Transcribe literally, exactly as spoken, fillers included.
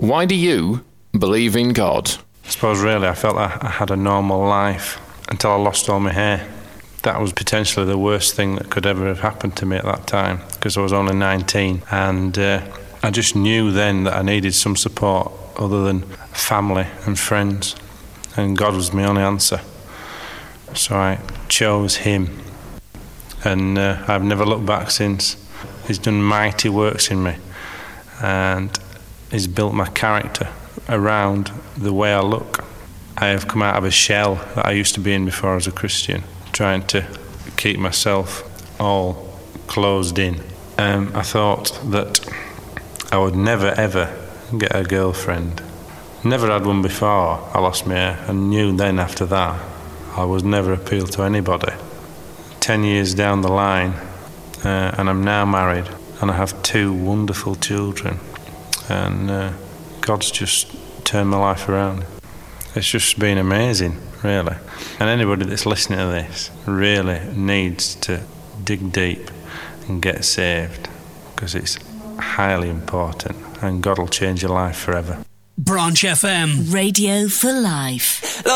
Why do you believe in God? I suppose really I felt I, I had a normal life until I lost all my hair. That was potentially the worst thing that could ever have happened to me at that time, because I was only nineteen, and uh, I just knew then that I needed some support other than family and friends, and God was my only answer. So I chose him, and uh, I've never looked back since. He's done mighty works in me, and he's built my character around the way I look. I have come out of a shell that I used to be in before I was a Christian, trying to keep myself all closed in. Um, I thought that I would never ever get a girlfriend. Never had one before I lost my hair, and knew then after that I would never appeal to anybody. Ten years down the line, uh, and I'm now married, and I have two wonderful children, and uh, God's just turned my life around. It's just been amazing, really. And anybody that's listening to this really needs to dig deep and get saved, because it's highly important, and God will change your life forever. Branch F M. Radio for life.